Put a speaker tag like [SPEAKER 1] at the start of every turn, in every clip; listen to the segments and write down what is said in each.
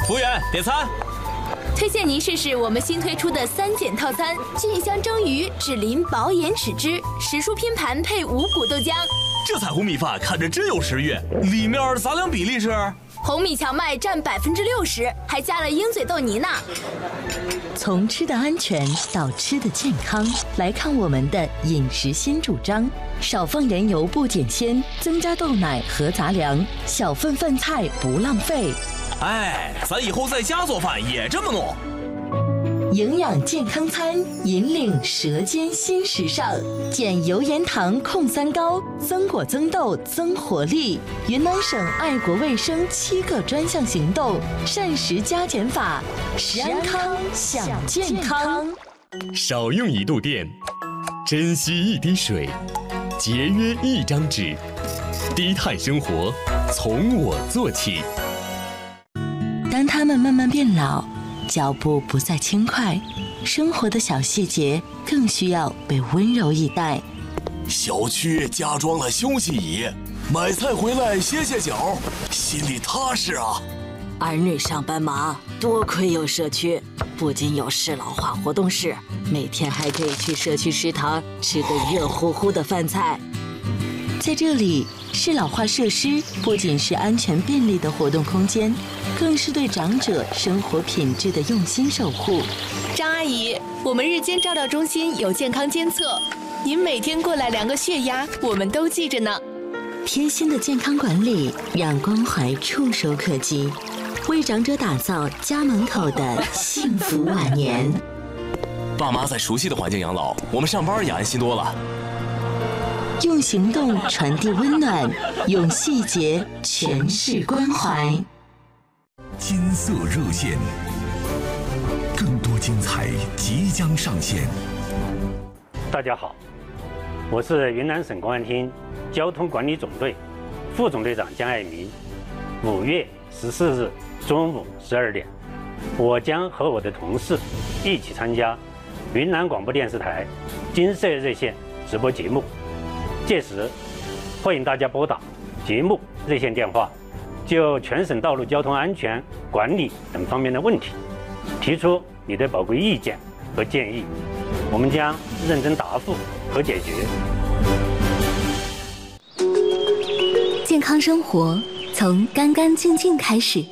[SPEAKER 1] 服务员，点餐。
[SPEAKER 2] 推荐您试试我们新推出的3减套餐：菌香蒸鱼、脂淋薄盐豉汁、时蔬拼盘配五谷豆浆。
[SPEAKER 1] 这彩虹米饭看着真有食欲，里面杂粮比例是？
[SPEAKER 2] 红米荞麦占60%，还加了鹰嘴豆泥呢。
[SPEAKER 3] 从吃的安全到吃的健康，来看我们的饮食新主张：少放人油不减鲜，增加豆奶和杂粮，小份饭菜不浪费。
[SPEAKER 1] 哎，咱以后在家做饭也这么弄。
[SPEAKER 3] 营养健康餐，引领舌尖新时尚，减油盐糖控3高，增果增豆增活力。云南省爱国卫生7个专项行动，膳食加减法，食安康享健康。
[SPEAKER 4] 少用1度电，珍惜1滴水，节约1张纸，低碳生活从我做起。
[SPEAKER 3] 当他们慢慢变老，脚步不再轻快，生活的小细节更需要被温柔以待。
[SPEAKER 5] 小区加装了休息椅，买菜回来歇歇脚，心里踏实啊。
[SPEAKER 6] 儿女上班忙，多亏有社区，不仅有适老化活动室，每天还可以去社区食堂吃个热乎乎的饭菜。
[SPEAKER 3] 在这里，适老化设施不仅是安全便利的活动空间，更是对长者生活品质的用心守护。
[SPEAKER 2] 张阿姨，我们日间照料中心有健康监测，您每天过来量个血压，我们都记着呢。
[SPEAKER 3] 贴心的健康管理，让关怀触手可及，为长者打造家门口的幸福晚年。
[SPEAKER 5] 爸妈在熟悉的环境养老，我们上班也安心多了。
[SPEAKER 3] 用行动传递温暖，用细节诠释关怀。
[SPEAKER 7] 金色热线，更多精彩即将上线。
[SPEAKER 8] 大家好，我是云南省公安厅交通管理总队副总队长江爱民。5月14日中午12点，我将和我的同事一起参加云南广播电视台金色热线直播节目。届时，欢迎大家拨打节目热线电话，就全省道路交通安全管理等方面的问题，提出你的宝贵意见和建议，我们将认真答复和解决。
[SPEAKER 9] 健康生活从干干净净开始。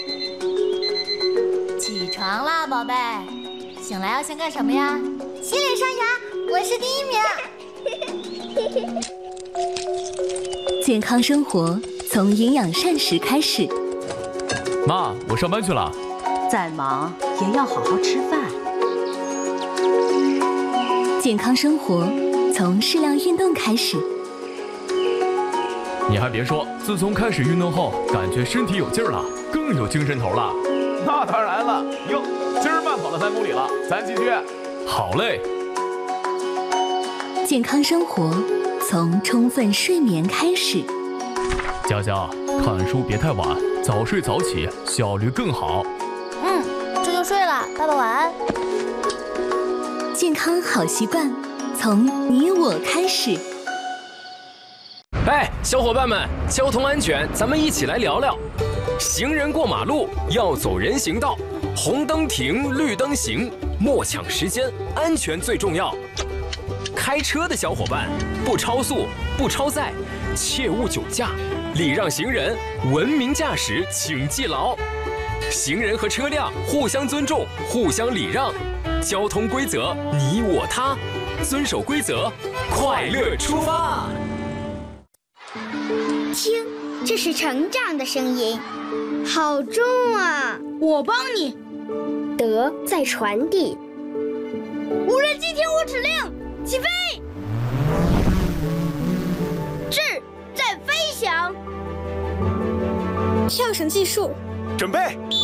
[SPEAKER 10] 起床啦，宝贝！醒来要先干什么呀？
[SPEAKER 11] 洗脸刷牙，我是第1名。
[SPEAKER 9] 健康生活从营养膳食开始。
[SPEAKER 12] 妈，我上班去了。
[SPEAKER 6] 再忙也要好好吃饭。
[SPEAKER 9] 健康生活从适量运动开始。
[SPEAKER 12] 你还别说，自从开始运动后，感觉身体有劲儿了，更有精神头了。
[SPEAKER 13] 那当然了，哟，今儿慢跑了3公里了，咱继续。
[SPEAKER 12] 好嘞。
[SPEAKER 9] 健康生活从充分睡眠开始。
[SPEAKER 12] 佳佳，看书别太晚，早睡早起，效率更好。
[SPEAKER 11] 这就睡了，爸爸晚安。
[SPEAKER 9] 健康好习惯从你我开始。
[SPEAKER 14] 哎，小伙伴们，交通安全，咱们一起来聊聊。行人过马路要走人行道，红灯停，绿灯行，莫抢时间，安全最重要。开车的小伙伴，不超速，不超载，切勿酒驾，礼让行人，文明驾驶，请记牢。行人和车辆互相尊重，互相礼让，交通规则你我他，遵守规则，快乐出发。
[SPEAKER 11] 听，这是成长的声音，好重啊！
[SPEAKER 15] 我帮你。
[SPEAKER 11] 德在传递。
[SPEAKER 15] 无人机听我指令，起飞！智在飞翔。
[SPEAKER 11] 跳绳技术。
[SPEAKER 5] 准备。